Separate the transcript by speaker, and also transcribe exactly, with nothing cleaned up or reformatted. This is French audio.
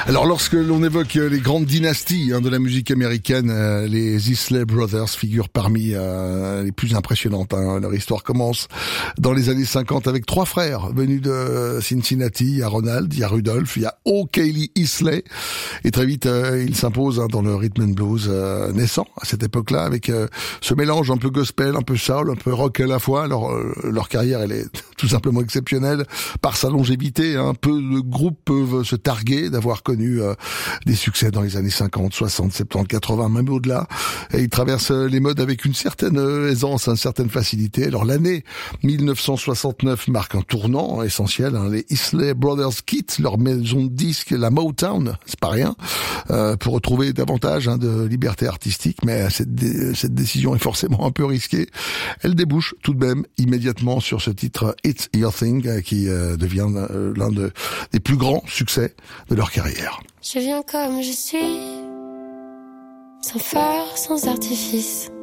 Speaker 1: Alors lorsque l'on évoque les grandes dynasties hein, de la musique américaine, euh, les Isley Brothers figurent parmi euh, les plus impressionnantes. Hein. Leur histoire commence dans les années cinquante avec trois frères venus de Cincinnati. Il y a Ronald, il y a Rudolph, il y a O'Kelly Isley. Et très vite, euh, ils s'imposent hein, dans le rhythm and blues euh, naissant à cette époque-là, avec euh, ce mélange un peu gospel, un peu soul, un peu rock à la fois. Alors euh, leur carrière, elle est tout simplement exceptionnelle par sa longévité. Hein. Peu de groupes peuvent se targuer d'avoir connu euh, des succès dans les années cinquante, soixante, soixante-dix, quatre-vingts, même au-delà. Et ils traversent les modes avec une certaine aisance, une certaine facilité. Alors l'année mille neuf cent soixante-neuf marque un tournant essentiel. Hein. Les Isley Brothers quittent leur maison de disques, la Motown, c'est pas rien, euh, pour retrouver davantage hein, de liberté artistique. Mais cette, dé- cette décision est forcément un peu risquée. Elle débouche tout de même immédiatement sur ce titre It's Your Thing, qui euh, devient euh, l'un de, des plus grands succès de leur carrière.
Speaker 2: Je viens comme je suis, sans phare, sans artifice.